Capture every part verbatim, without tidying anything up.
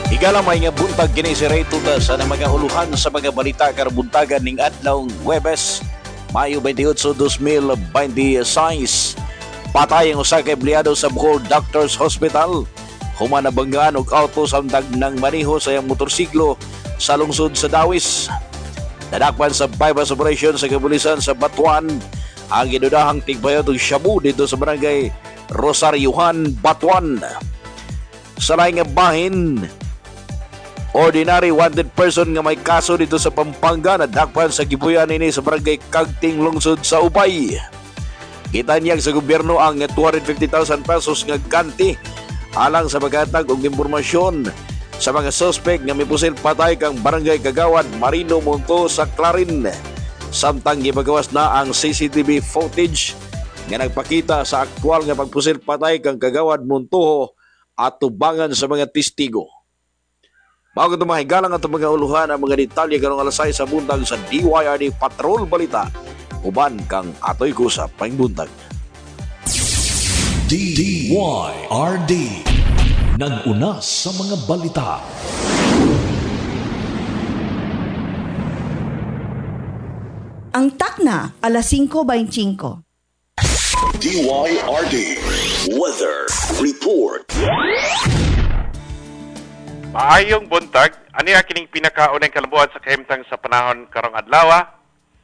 Higalamay nga buntag kini si Ray Tuta sa mga uluhan sa mga balita karbuntagan ning adlaw Huwebes, Mayo twenty-eight, twenty twenty-six. Patay ang usa ka empleyado sa Bohol Doctors Hospital. Human na banggaan og auto sa undag ng maniho sa iyang motorsiklo sa lungsod sa Dawis. Nadakpan sa bypass operation sa kapulisan sa Batuan ang ginudahang tigbayot og shabu dito sa barangay Rosariohan, Batuan. Sa laing nga bahin, ordinary wanted person nga may kaso dito sa Pampanga nadakpan sa gibuyan ini sa barangay Kagting, lungsod sa Ubay. Gitanyag sa gobyerno ang two hundred fifty thousand pesos nga ganti alang sa paghatag og impormasyon sa mga suspect nga mipusil patay kang barangay Kagawad Marino Monto sa Clarin. Samtang gipagawas na ang C C T V footage nga nagpakita sa aktual nga pagpusil patay kang Kagawad Montoho at tubangan sa mga testigo. Bago ito mahigalang at mga uluhan ang mga detalye karong alasay sa buntag sa D Y R D Patrol Balita. Uban kang atoy ko sa pangbuntag. D Y R D nag-una sa mga balita. Ang takna, alas singko twenty-five. D Y R D Weather Report. Maayong buntag, ani kining pinakaunang kalambuan sa kahimtang sa panahon karong adlaw.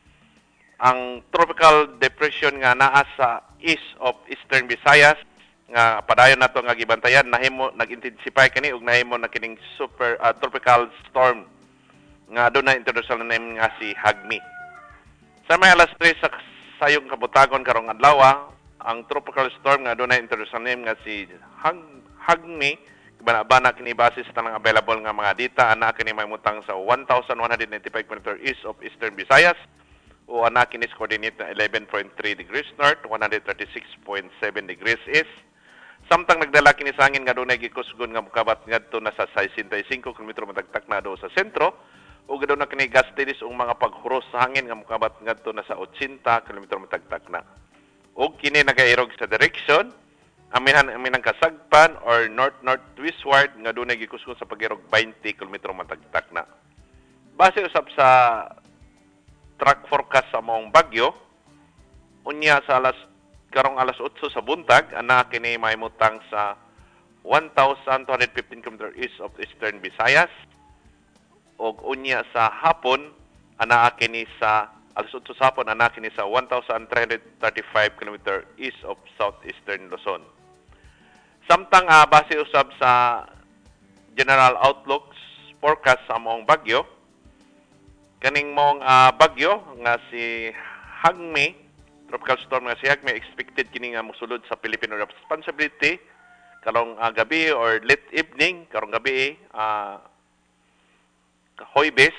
Ang tropical depression nga naa sa east of Eastern Visayas nga padayon nato nga gibantayan nahimo nag-intensify kani ug nahimo na kining super uh, tropical storm nga aduna international name nga si Hagmi. Sa may alas tres sa sayong kabutagon karong adlaw, ang tropical storm nga aduna international name nga si Hag Hagmi bana-bana kini base sa tanang available nga mga data ana kini mahimutang sa one thousand one hundred ninety-five kilometers east of Eastern Visayas o ana kini coordinate na eleven point three degrees north, one hundred thirty-six point seven degrees east. Samtang nagdala kini sa hangin nga dunay gikusgon nga mokabat ngadto na sa sixty-five kilometers matagtak na do sa sentro ug gadaw na kini gastilis ug mga paghuros sa hangin nga mokabat ngadto na sa eighty kilometers matagtak na. Ug kini nagairog sa direction amihan aminang kasagpan or north northwestward nga dunay gikusgon sa pagirog twenty kilometers matagtak na. Base usab sa track forecast sa maong bagyo, unya sa alas karong alas eight sa buntag ana kini mahimutang sa one thousand two hundred fifteen kilometers east of Eastern Visayas ug unya sa hapon ana kini sa alas eight sa hapon ana kini sa one thousand three hundred thirty-five kilometers east of Southeastern Luzon. Samtang uh, base usab sa general outlooks forecast sa maong bagyo, kaning mong uh, bagyo nga si Hagmi, tropical storm nga si Hagmi, expected kini nga mosulod sa Philippine responsibility karong uh, gabi or late evening, karong gabi uh, Huwebes,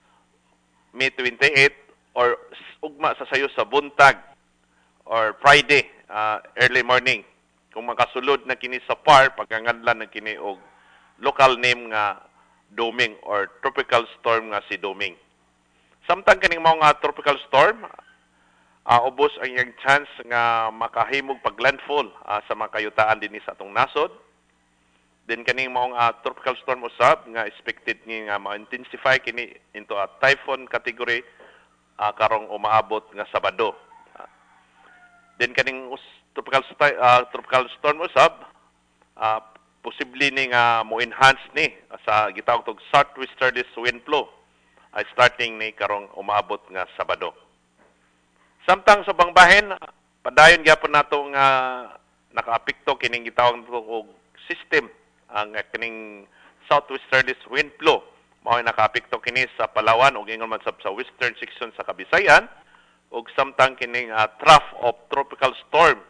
May twenty-eight or ugma sa sayo sa buntag or Friday, uh, early morning. Kung makasulod na kini sa P A R, pagkangadlan na kini og local name nga Doming or tropical storm nga si Doming. Samtang kaning mga tropical storm, uh, ubos ang iyang chance nga makahimog paglandfall uh, sa mga kayutaan dinhi sa atong nasod. Then kaning mga uh, tropical storm usab nga expected ni nga ma-intensify kini into a typhoon category uh, karong umaabot nga Sabado. Uh, then kaning us- tropical uh, tropical storm usab uh, posible ni nga mo-enhance ni uh, sa gitawag tog southwesterly wind flow. Ay starting ni karong umaabot nga Sabado. Samtang sa bangbahin, padayon gyapon nato nga nakaapekto kining gitawag og system ang kining southwesterly wind flow. Mao nakaapekto kini sa Palawan ug ingon man sab sa western section sa Kabisayan ug samtang kining uh, trough of tropical storm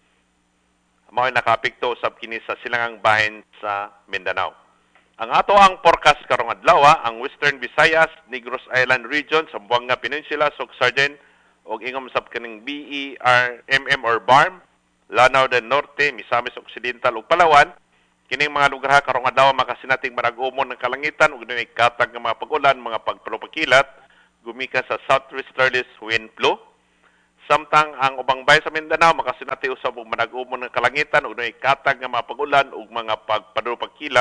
mao nakaapekto usab kini sa silangang bahin sa Mindanao. Ang ato ang forecast karong adlaw, ang Western Visayas, Negros Island region, Zamboanga Peninsula, Sogsargen, ug ingom sab kaning B E R M M or B A R M, Lanao del Norte, Misamis Occidental ug Palawan, kining mga lugar ha karong adlaw makasinating marag-umon ng kalangitan ug dunay katag nga mga pag-ulan, mga pagpakilat, gumikan sa southwesterly wind flow. Samtang ang ubang bahin sa Mindanao makasinati usab og manag-umon ng kalangitan ug dunay katag nga mga pag-ulan ug mga pagpadulong pagkilat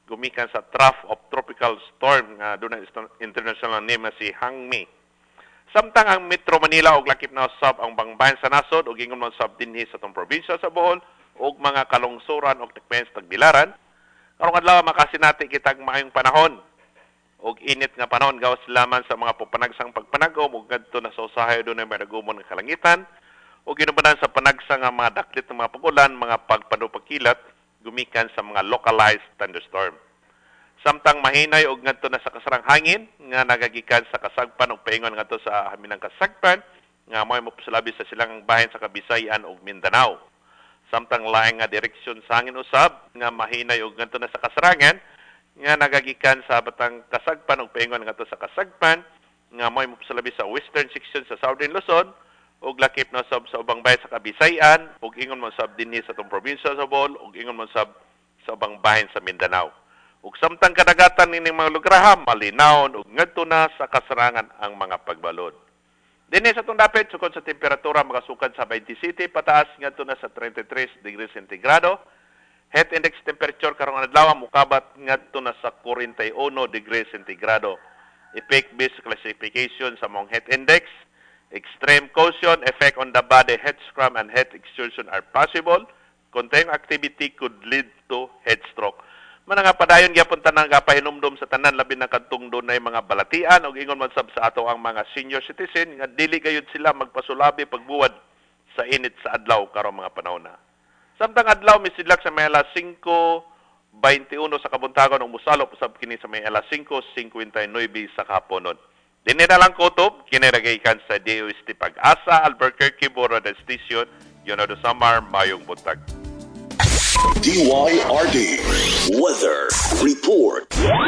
gumikan sa trough of tropical storm nga doon ang international name na si Hangmi. Samtang ang Metro Manila og lakip na usab ang bangbayan sa nasod ug ingon man sab dinhi sa tong probinsya sa Bohol ug mga kalungsuran ug tekpens tagbilaran, karong adlaw makasinati kitag maayong panahon ug init nga panahon gawas laman sa mga pupanagsang pagpanagom ug ngadto na sa usahay dunay may nagumon nga kalangitan ug ginubanan sa panagsang nga mga daklit ng mga pagulan, mga pagpadupagkilat gumikan sa mga localized thunderstorm. Samtang mahinay og ngadto na sa kasarang hangin nga nagagikan sa kasagpan ug paingon ngadto sa haminang kasagpan nga mo'y mopusalabi sa silang bahin sa Kabisayan ug Mindanao. Samtang laing nga direksyon sa hangin usab nga mahinay og ngadto na sa kasarangan nga nagagikan sa batang kasagpan ug paingon ngadto sa kasagpan nga mo'y mopusalabi sa western section sa Southern Luzon ug lakip na sab sa ubang bahin sa Kabisayan ug ingon man sab dinhi sa tong probinsya sa Bohol ug ingon man sab sa ubang bahin sa Mindanao. Ug samtang kadagatan nining mga lugar malinawon ug ngadto na sa kasarangan ang mga pagbalod. Dinhi sa tong dapit sukod sa temperatura makasukad sa twenty-seven pataas ngadto na sa thirty-three degrees centigrado. Heat index temperature karong adlaw mukabat ngadto na sa forty-one degrees centigrado. Effect-based classification sa mong heat index, extreme caution, effect on the body, heat cramp and heat exhaustion are possible. Contained activity could lead to heat stroke. Mananga padayon gyapon tanan gapahinumdum sa tanan labi na kadtong dunay mga balatian ug ingon man sab sa ato ang mga senior citizen nga dili gayud sila magpasulabi pagbuwad sa init sa adlaw karong mga panahon na. Samtang adlaw misidlak sa may alas cinco twenty-one sa kabuntagon ug musalop usab kini sa may alas cinco fifty-nine sa kahaponon. Dinhi na lang kutob kini ragaykan sa D O S T Pag-asa Albuquerque Borada Station Yunado do Samar mayong buntag. D Y R D Weather Report.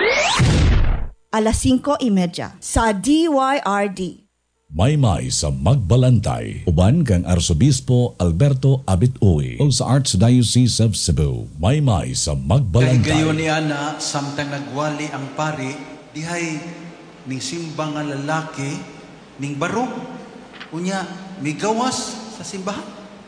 Alas cinco thirty sa D Y R D. Maymay sa Magbalantay, uban kang Arsobispo Alberto Abit-Uy o sa Archdiocese of Cebu. Maymay sa Magbalantay. Kay gayon ni ana, samtang nagwali ang pari, dihay ning simbang nga lalaki, ning barog, unya, migawas sa simbahan.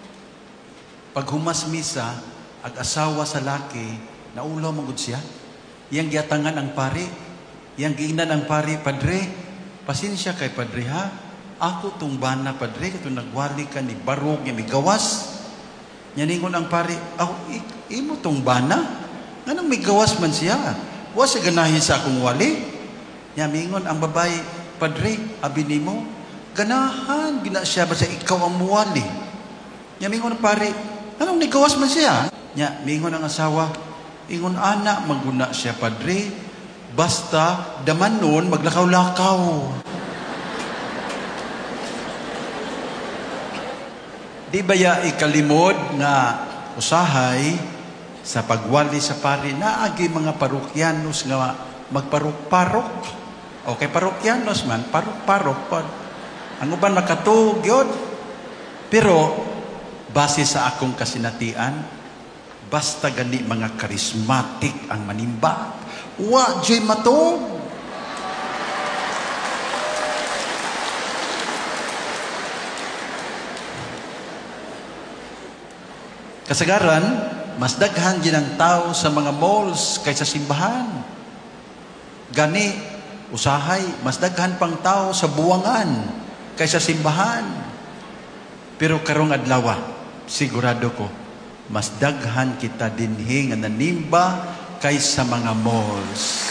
Pag humas misa, ag asawa sa laki, naulaw magud siya. Yang giatangan ang pari, yang giingnan ang pari, Padre, pasensya kay Padre ha, ako tong bana Padre, kato nagwali ka ni barog, ni migawas. Yaningon ang pari, oh, imo tong bana? Anong migawas man siya? Wa siya ganahin sa akong wali. Yamingon ang babae, Padre, abi nimo, ganahan, gina siya ba sa ikaw ang muwali? Yamingon ang pari, anong nigawas man siya? Nya, mingon ang asawa, ingon anak, maguna siya Padre, basta daman nun, maglakaw-lakaw. Di ba ya ikalimod nga usahay sa pagwali sa pari, naagi mga parokyanos nga magparok-parok. Okay, parokyanos man, parok-parok. Ang uban makatug yun. Pero, base sa akong kasinatian, basta gani mga charismatic ang manimba. Wa, jay matog. Kasagaran, mas daghan din ang tao sa mga malls kaysa simbahan. Gani, usahay, mas daghan pang tao sa buwangan kaysa simbahan. Pero karong adlaw, sigurado ko, mas daghan kita dinhi nga nanimba kaysa mga malls.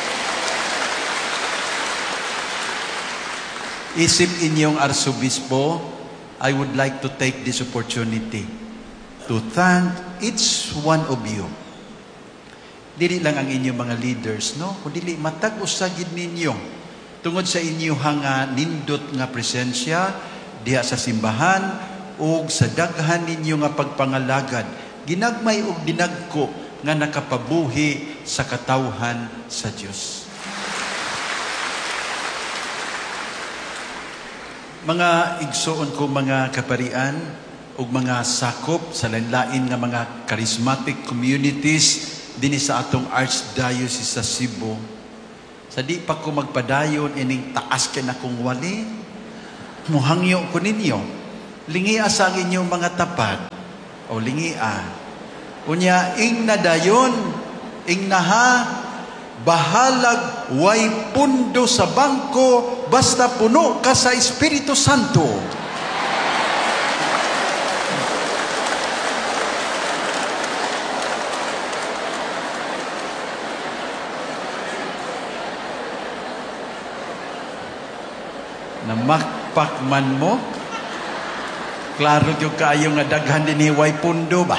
Isip inyong Arsobispo, I would like to take this opportunity to thank each one of you. Dili lang ang inyong mga leaders, no? Kundi matag usagid ninyo tungod sa inyong nga nindot nga presensya diha sa simbahan ug sa daghan ninyo nga pagpangalagad, ginagmay ug dinagko nga nakapabuhi sa katawhan sa Dios. Mga igsoon ko mga kaparian ug mga sakop sa lain-lain nga mga charismatic communities dinhi sa atong Archdiocese sa Cebu. Sa di pa ko magpadayon ining taas kay nakong wali, muhangyo ko ninyo. Lingia sa inyong mga tapad o lingia. Unya ing nadayon ingnaha, bahalag way pundo sa bangko basta puno ka sa Espiritu Santo. Namakpakman mo, klaro yung kayo nga daghan din hiway pundo ba?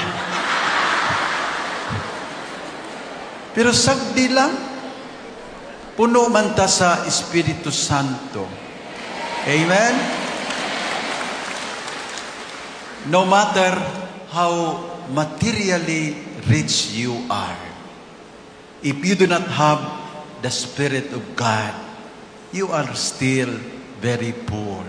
Pero sagdi lang, puno man ta sa Espiritu Santo. Amen? No matter how materially rich you are, if you do not have the Spirit of God, you are still very poor.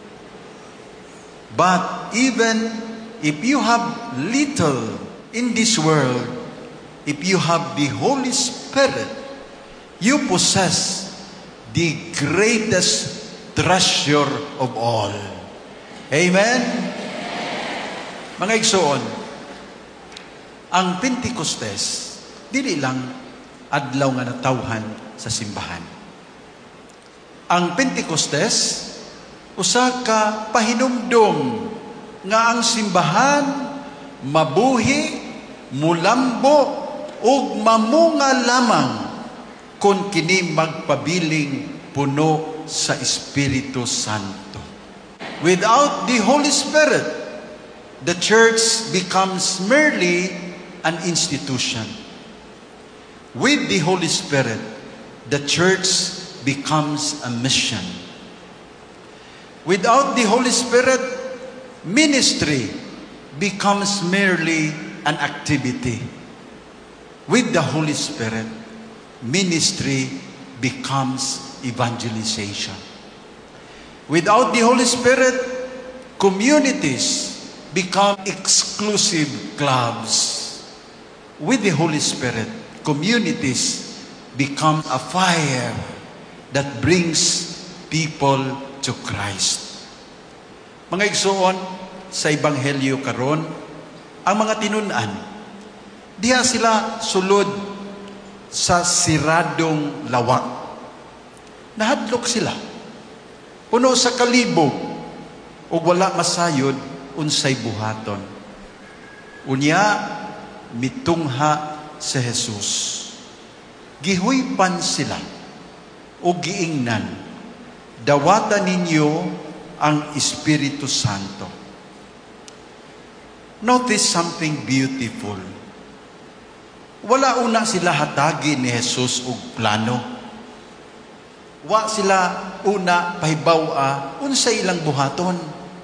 But even if you have little in this world, if you have the Holy Spirit, you possess the greatest treasure of all. Amen? Mga igsoon, ang Pentecostes, dili lang adlaw nga natawhan sa simbahan. Ang Pentecostes, usa ka pahinumdom nga ang simbahan mabuhi, mulambo, ug mamunga lamang kung kini magpabiling puno sa Espiritu Santo. Without the Holy Spirit, the church becomes merely an institution. With the Holy Spirit, the church becomes a mission. Without the Holy Spirit, ministry becomes merely an activity. With the Holy Spirit, ministry becomes evangelization. Without the Holy Spirit, communities become exclusive clubs. With the Holy Spirit, communities become a fire that brings people to Christ. Mga igsoon, sa Ebanghelyo karon, ang mga tinun-an, diha sila sulod sa siradong lawak. Nahadlok sila. Puno sa kalibog, ug wala masayod unsay buhaton. Unya, mitungha sa Jesus. Gihuypan sila o giingnan, dawatan ninyo ang Espiritu Santo. Notice something beautiful. Wala una sila hatagi ni Jesus og plano. Wa sila una pahibaw-a unsa ilang buhaton.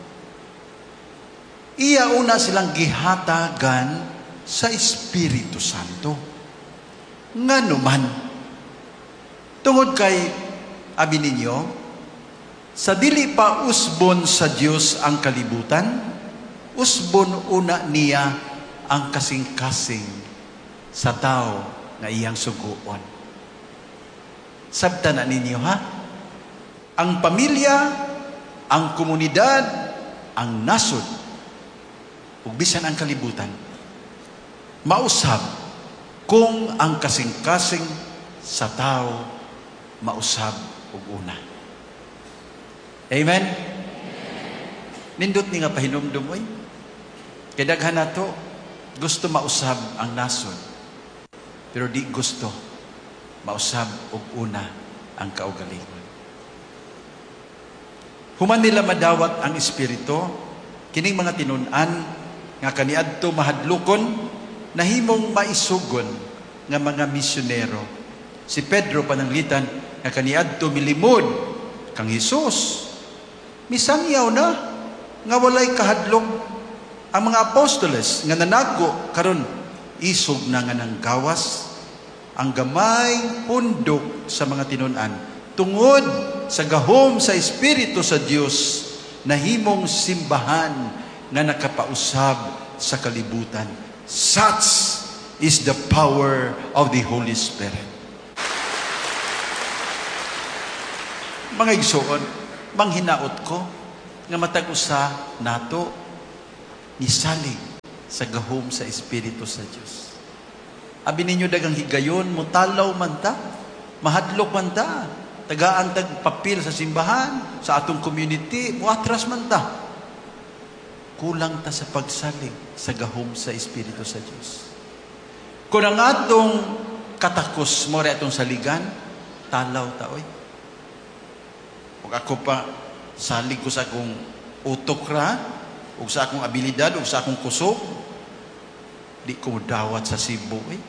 Iya una silang gihatagan sa Espiritu Santo. Ngano man, tungod kay abi ninyo, sa dili pa usbon sa Dios ang kalibutan, usbon una niya ang kasing-kasing sa tao na iyang suguon. Sabta na ninyo ha? Ang pamilya, ang komunidad, ang nasod, ug bisan ang kalibutan, mausab kung ang kasing-kasing sa tao mausab ug una. Amen? Nindot ni nga pahinumdum oy. Kay daghan nato gusto mausab ang nasod. Pero di gusto mausab ug una ang kaugalingon. Human nila madawat ang espiritu, kining mga tinun-an nga kaniadto mahadlukon nahimong maisugon nga mga misyonero. Si Pedro pananglitan nga kaniadto milimod kang Hesus. Misangyaw na nga walay kahadlok. Ang mga apostoles nga nanago karon isog na nga ng gawas. Ang gamay pundok sa mga tinun-an tungod sa gahom sa Espiritu sa Dios nahimong simbahan nga nakapausab sa kalibutan. Such is the power of the Holy Spirit. Mga igsoon, manghinaot ko nga matag usa nato nisalig sa gahom sa Espiritu sa Dios. Abi ninyo dagang higayon, mutalaw man ta, mahadlok man ta, tagaan tag papel sa simbahan, sa atong community, muatras man ta. Kulang ta sa pagsalig sa gahom sa Espiritu sa Diyos. Kung ang atong katakos mo rin atong saligan, talaw ta, oy. Kung ako pa, salig ko sa akong utok ra, o sa akong abilidad, o sa akong kusog, di ko dawat sa Cebu, eh.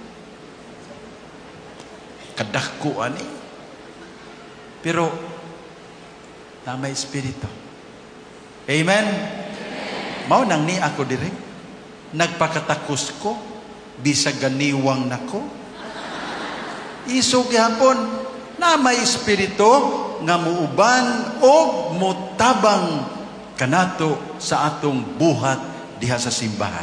Kadakkuan, eh. Pero, na may Espiritu. Amen? Mao nang ni ako dire. Nagpakatakos ko, bisag ganiwang nako. Isog yapon, na may Espiritu, nga muuban, o mutabang kanato sa atong buhat diha sa simbahan.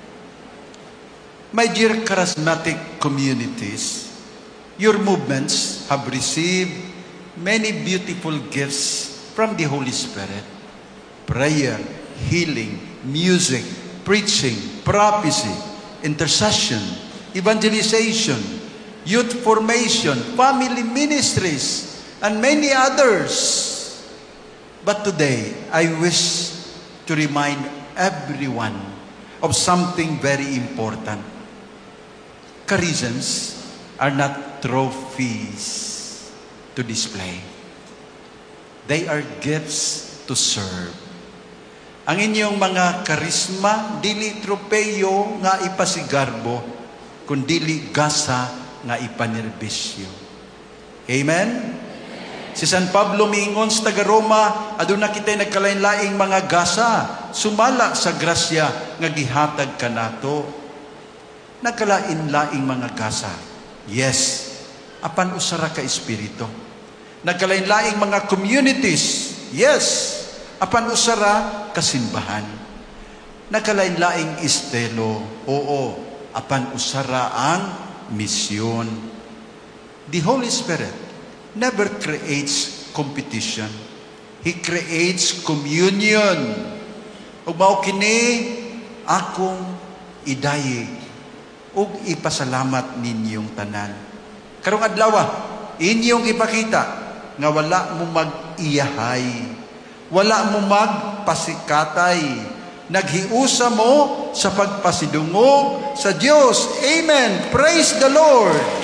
My dear charismatic communities, your movements have received many beautiful gifts from the Holy Spirit. Prayer, healing, music, preaching, prophecy, intercession, evangelization, youth formation, family ministries, and many others. But today, I wish to remind everyone of something very important. Charisms are not trophies to display. They are gifts to serve. Ang inyong mga karisma, dili tropeyo nga ipasigarbo, kundili gasa nga ipanerbisyo. Amen? Si San Pablo miingon sa taga-Roma, aduna kita'y nagkalain-laing mga gasa, sumala sa grasya nga gihatag kanato. Nagkalain-laing mga gasa. Yes, apan usara ka espiritu. Nagkalain-laing mga communities. Yes, apan usara ka simbahan. Nagkalain-laing estelo. Oo, apan usara ang misyon. The Holy Spirit never creates competition. He creates communion. Ug mao kini akong idayi ug ipasalamat ninyong tanan. Karong adlaw, inyong ipakita nga wala mo mag-iyahay, wala mo magpasikatay, naghiusa mo sa pagpasidungog sa Dios. Amen. Praise the Lord.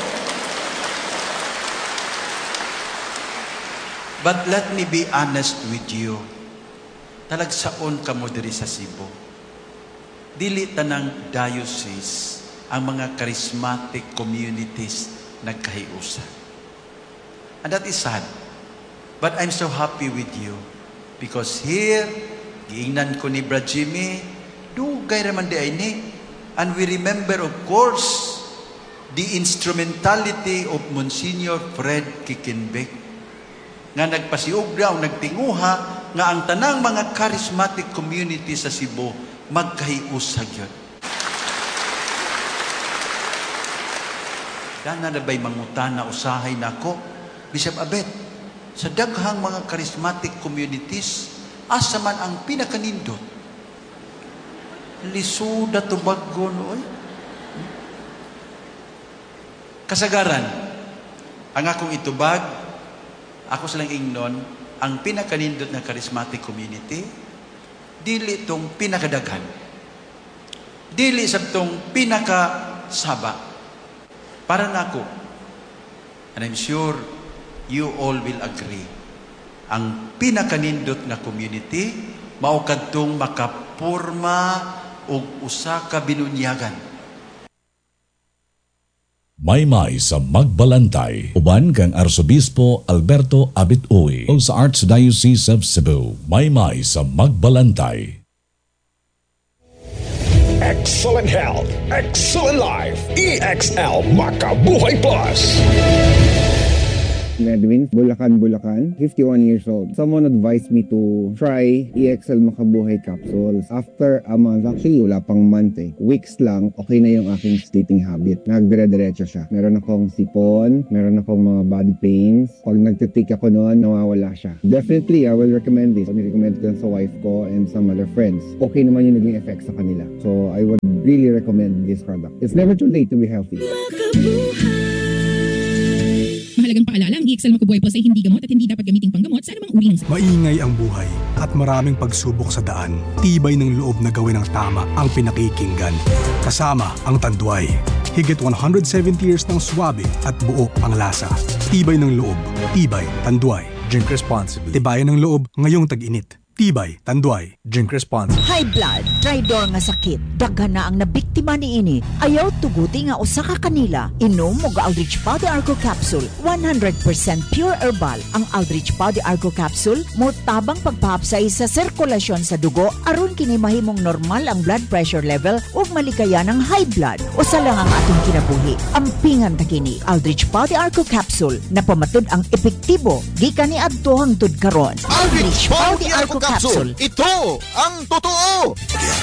But let me be honest with you. Talagsaon ka mo diri sa Cebu. Dili tanang diocese ang mga charismatic communities nagkahiusa. And that is sad. But I'm so happy with you. Because here, giingnan ko ni Brad Jimmy, dugay raman di ay ni. And we remember, of course, the instrumentality of Monsignor Fred Kikinbek, nga nagpasiugda o nagtinguha nga ang tanang mga charismatic community sa Cebu magkahiusag yun. Dana na ba'y mangutana usahay na ako? Bishop Abet, sa daghang mga charismatic communities, asa man ang pinakanindot? Lisuda tubagon, oy. Kasagaran, ang akong itubag, ako silang ingnon, ang pinakanindot na charismatic community, dili itong pinakadaghan. Dili sa itong pinakasaba. Para na ako, and I'm sure you all will agree, ang pinakanindot na community, maukadtong makapurma o usa ka binunyagan. Maymay sa Magbalantay, uban kang Arsobispo Alberto Abit-Uy o sa Archdiocese of Cebu. Maymay sa Magbalantay. Excellent health, excellent life. E X L Makabuhay Plus. Medwin, Bulacan, Bulacan, fifty-one years old. Someone advised me to try E X L Makabuhay capsules. After a month, actually wala pang month eh, weeks lang, okay na yung aking sleeping habit. Nagdire-diretso siya. Meron akong sipon, meron akong mga body pains. Pag nagtitake ako noon, nawawala siya. Definitely, I will recommend this. Ni-recommend ko sa wife ko and some other friends. Okay naman yung naging effect sa kanila. So, I would really recommend this product. It's never too late to be healthy. Mahalagang paalala, ang E X L Makabuhay po ay hindi gamot at hindi dapat gamiting panggamot sa anumang uri ng sakit. Maingay ang buhay at maraming pagsubok sa daan. Tibay ng loob na gawin ang tama ang pinakikinggan. Kasama ang Tanduay. Higit one hundred seventy years ng swabe at buo ang lasa. Tibay ng loob. Tibay, Tanduay. Drink responsibly. Tibayan ng loob ngayong tag-init. Tibay, Tanduay. Drink responsibly. High blood, traidor nga sakit. Daghan na ang nabiktima ni ini. Ayaw tuguti nga usa ka kanila. Inom mo ga Aldrich Pau de Arco Capsule. one hundred percent pure herbal. Ang Aldrich Pau de Arco Capsule mo tabang pagpahapsay sa sirkulasyon sa dugo aron kini mahimong normal ang blood pressure level ug malikaya ng high blood. Usa lang ang atong kinabuhi. Ampingan ta kini Aldrich Pau de Arco Capsule na pamatud ang epektibo gikan ni adto hangtod karon. Aldrich Pau de Arco Capsule. Ito ang totoo.